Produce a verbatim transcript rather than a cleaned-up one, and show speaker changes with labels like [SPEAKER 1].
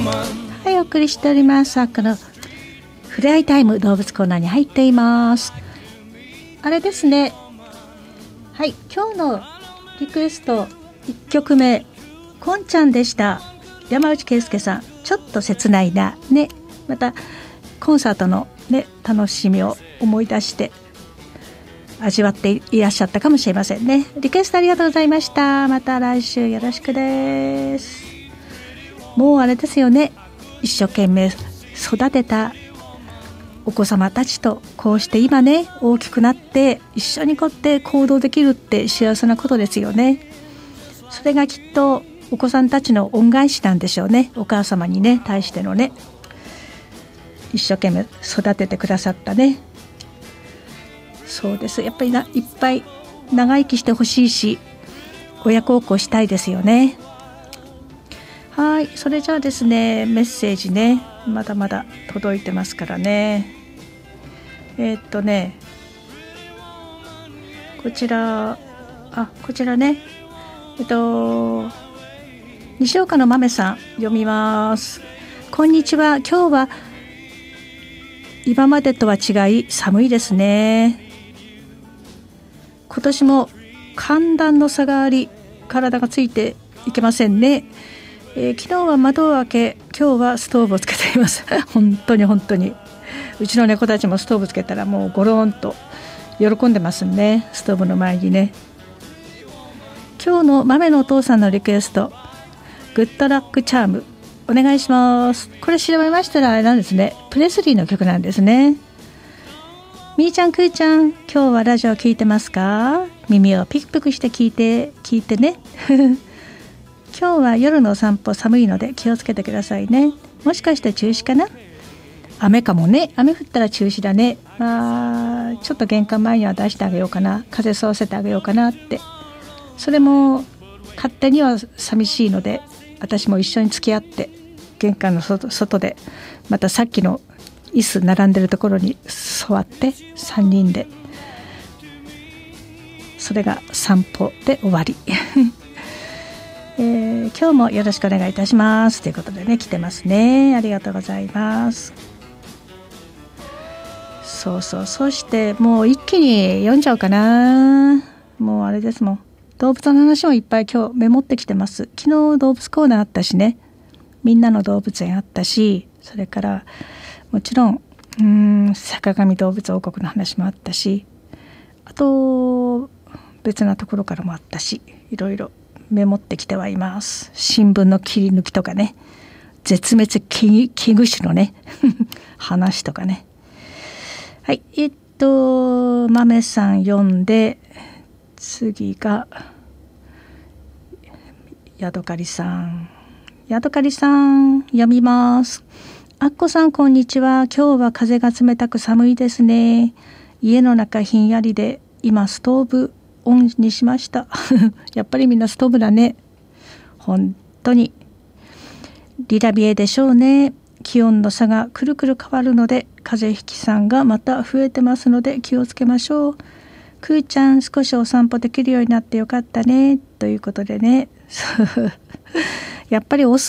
[SPEAKER 1] はい、お送りしております。このふれあいタイム動物コーナーに入っています。あれですね、はい、今日のリクエストいっきょくめ、こんちゃんでした。山内圭介さん、ちょっと切ないなね。またコンサートのね楽しみを思い出して味わっていらっしゃったかもしれませんね。リクエストありがとうございました。また来週よろしくです。もうあれですよね、一生懸命育てたお子様たちとこうして今ね大きくなって一緒にこうやって行動できるって幸せなことですよね。それがきっとお子さんたちの恩返しなんでしょうね。お母様にね対してのね、一生懸命育ててくださったね。そうです、やっぱりないっぱい長生きしてほしいし親孝行したいですよね。はい、それじゃあですね、メッセージねまだまだ届いてますからね。えー、っとねこちらあこちらねえっと西岡の豆さん読みます。こんにちは。今日は今までとは違い寒いですね。今年も寒暖の差があり体がついていけませんね。えー、昨日は窓を開け今日はストーブをつけています本当に本当にうちの猫たちもストーブつけたらもうゴロンと喜んでますね。ストーブの前にね。今日の豆のお父さんのリクエスト、グッドラックチャームお願いします。これ調べましたらあれなんですね、プレスリーの曲なんですね。みーちゃんくーちゃん、今日はラジオ聞いてますか？耳をピクピクして聞いて聞いてね今日は夜のお散歩寒いので気をつけてくださいね。もしかして中止かな？雨かもね。雨降ったら中止だね。まあちょっと玄関前には出してあげようかな、風吸わせてあげようかなって。それも勝手には寂しいので私も一緒に付き合って玄関の 外, 外でまたさっきの椅子並んでるところに座ってさんにんで、それが散歩で終わりえー、今日もよろしくお願いいたしますということでね来てますね。ありがとうございます。そうそう、そしてもう一気に読んじゃおうかな。もうあれですもん、動物の話もいっぱい今日メモってきてます。昨日動物コーナーあったしね、みんなの動物園あったし、それからもちろんうーん坂上動物王国の話もあったし、あと別なところからもあったし、いろいろメモってきてはいます。新聞の切り抜きとかね、絶滅危惧種のね話とかね。はい、えっと豆さん読んで、次がヤドカリさんヤドカリさん読みます。あっこさんこんにちは。今日は風が冷たく寒いですね。家の中ひんやりで今ストーブオンにしましたやっぱりみんなストーブだね。本当にリラビエでしょうね。気温の差がくるくる変わるので風邪ひきさんがまた増えてますので気をつけましょう。くーちゃん少しお散歩できるようになってよかったねということでねやっぱりオス